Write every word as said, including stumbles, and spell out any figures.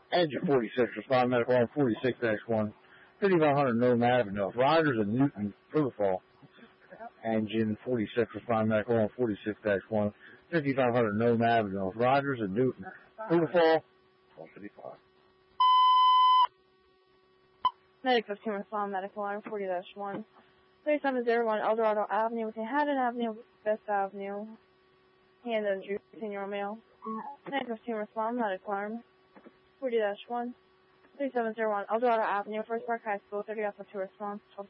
Engine forty-six, respond medical on forty-six dash one, fifty-five hundred Nome Avenue, Rogers and Newton, Fruitfall. Engine forty-six, respond medical on forty-six dash one, fifty-five hundred Nome Avenue, Rogers and Newton, Fruitfall, one fifty-five. Medic fifteen, respond medical alarm forty dash one, thirty-seven oh one Eldorado Avenue between Haddon Avenue, Vista Avenue, and then Senior Romeo. Medic fifteen, respond medical alarm forty dash one, thirty-seven oh one Eldorado Avenue, First Park High School, thirty Alpha two response,